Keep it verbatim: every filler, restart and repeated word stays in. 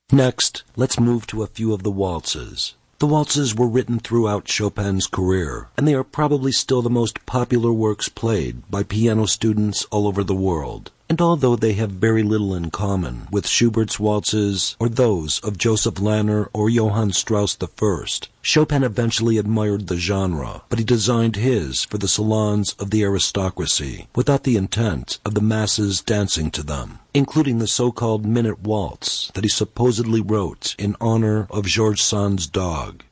Next, let's move to a few of the waltzes. The waltzes were written throughout Chopin's career, and they are probably still the most popular works played by piano students all over the world. And although they have very little in common with Schubert's waltzes or those of Joseph Lanner or Johann Strauss the First, Chopin eventually admired the genre, but he designed his for the salons of the aristocracy, without the intent of the masses dancing to them, including the so-called minute waltz that he supposedly wrote in honor of George Sand's dog.